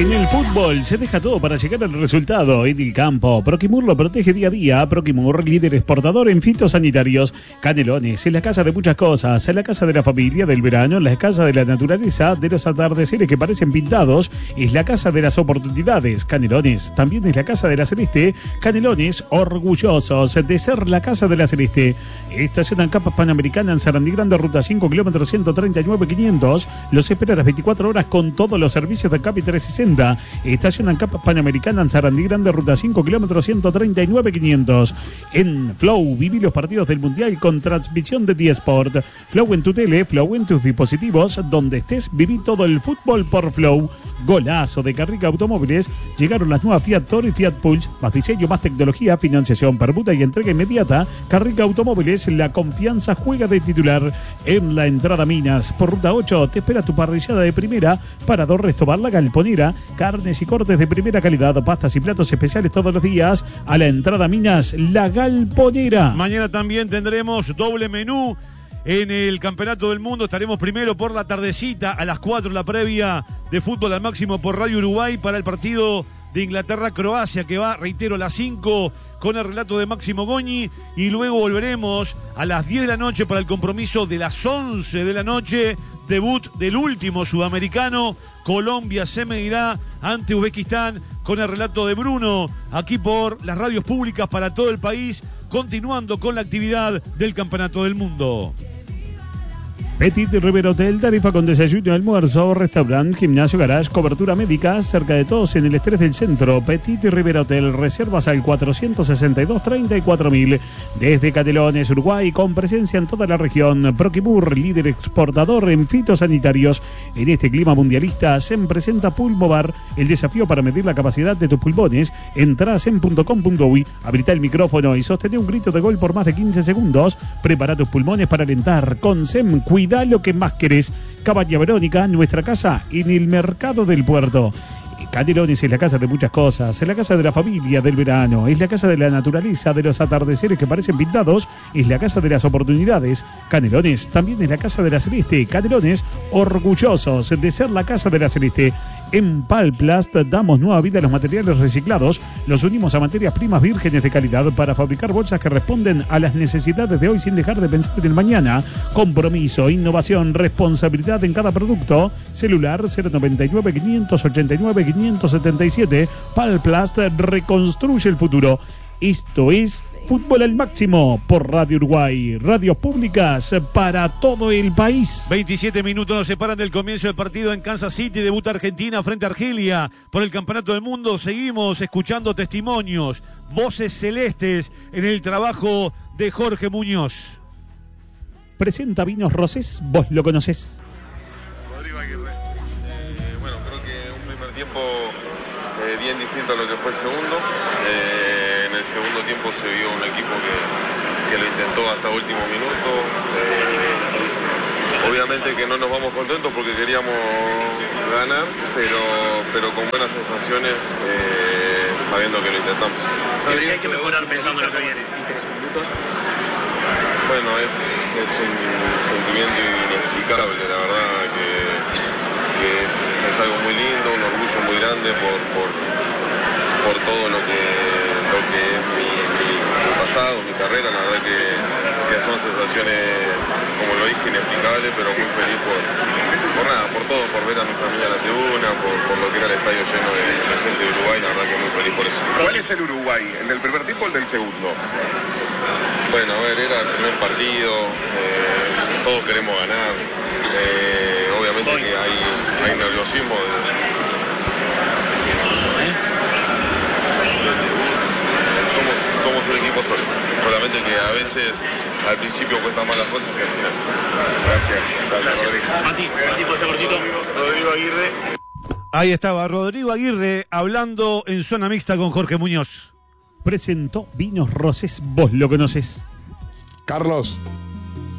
En el fútbol se deja todo para llegar al resultado en el campo. Proquimur lo protege día a día. Proquimur, líder exportador en fitosanitarios. Canelones, es la casa de muchas cosas. Es la casa de la familia, del verano, la casa de la naturaleza, de los atardeceres que parecen pintados. Es la casa de las oportunidades. Canelones, también es la casa de la Celeste. Canelones, orgullosos de ser la casa de la Celeste. Estacionan Capas Panamericana en Sarandí Grande, ruta 5, kilómetro 139.500. Los espera a las 24 horas con todos los servicios de Capi 360. Estación Capas Panamericana en Sarandí Grande, ruta 5, kilómetros 139.500. En Flow, viví los partidos del Mundial con transmisión de D-Sport. Flow en tu tele, Flow en tus dispositivos. Donde estés, viví todo el fútbol por Flow. Golazo de Carrica Automóviles. Llegaron las nuevas Fiat Toro y Fiat Pulse. Más diseño, más tecnología, financiación, permuta y entrega inmediata. Carrica Automóviles, la confianza juega de titular. En la entrada Minas, por ruta 8, te espera tu parrillada de primera. Parador Restobar, la Galponera. Carnes y cortes de primera calidad, pastas y platos especiales todos los días. A la entrada Minas, la Galponera. Mañana también tendremos doble menú en el Campeonato del Mundo. Estaremos primero por la tardecita, a las 4 la previa de Fútbol al Máximo por Radio Uruguay para el partido de Inglaterra-Croacia, que va, reitero, a las 5 con el relato de Máximo Goñi, y luego volveremos a las 10 de la noche para el compromiso de las 11 de la noche, debut del último sudamericano. Colombia se medirá ante Uzbekistán con el relato de Bruno, aquí por las radios públicas para todo el país, continuando con la actividad del Campeonato del Mundo. Petit Rivera Hotel, tarifa con desayuno, almuerzo, restaurante, gimnasio, garage, cobertura médica, cerca de todos en el estrés del centro. Petit Rivera Hotel, reservas al 462-34.000. Desde Canelones, Uruguay, con presencia en toda la región. Proquimur, líder exportador en fitosanitarios. En este clima mundialista, se presenta Pulmovar, el desafío para medir la capacidad de tus pulmones. Entrá a sem.com.uy, habilita el micrófono y sostén un grito de gol por más de 15 segundos. Prepara tus pulmones para alentar. Con SEM, cuida lo que más querés. Cabaña Verónica, nuestra casa en el mercado del puerto. Canelones es la casa de muchas cosas, es la casa de la familia, del verano, es la casa de la naturaleza, de los atardeceres que parecen pintados, es la casa de las oportunidades. Canelones también es la casa de la Celeste. Canelones, orgullosos de ser la casa de la Celeste. En Palplast damos nueva vida a los materiales reciclados, los unimos a materias primas vírgenes de calidad para fabricar bolsas que responden a las necesidades de hoy sin dejar de pensar en el mañana. Compromiso, innovación, responsabilidad en cada producto. Celular 099 589 577. Palplast reconstruye el futuro. Esto es Fútbol al Máximo por Radio Uruguay, radios públicas para todo el país. 27 minutos nos separan del comienzo del partido en Kansas City. Debuta Argentina frente a Argelia por el Campeonato del Mundo. Seguimos escuchando testimonios, voces celestes en el trabajo de Jorge Muñoz. Presenta Vinos Rosés, vos lo conocés. Rodrigo Aguirre. Bueno, creo que un primer tiempo bien distinto a lo que fue el segundo. En el segundo tiempo se vio un equipo que lo intentó hasta último minuto. Obviamente que no nos vamos contentos porque queríamos ganar, pero con buenas sensaciones, sabiendo que lo intentamos. Hay que mejorar pensando en lo que viene. Bueno, es un sentimiento inexplicable, la verdad que es algo muy lindo, un orgullo muy grande por todo lo que es mi pasado, mi carrera. La verdad que son sensaciones, como lo dije, inexplicables, pero muy feliz por nada, por todo, por ver a mi familia en la tribuna, por lo que era el estadio lleno de gente de Uruguay. La verdad que muy feliz por eso. ¿Cuál es el Uruguay? ¿El del primer tiempo o el del segundo? Bueno, a ver, era el primer partido, todos queremos ganar, obviamente que hay nerviosismo somos un equipo solo, solamente que a veces al principio cuestan más las cosas que al final. Gracias. Mati, por ese cortito. Rodrigo Aguirre. Ahí estaba Rodrigo Aguirre hablando en zona mixta con Jorge Muñoz. Presentó Vinos Rosés, vos lo conocés. Carlos,